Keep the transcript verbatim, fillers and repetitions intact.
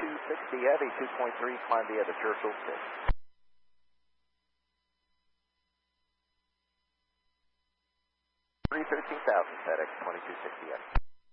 twenty-two sixty Heavy, two point three, climb via the Churchill six. three thirteen thousand, FedEx twenty-two sixty Heavy.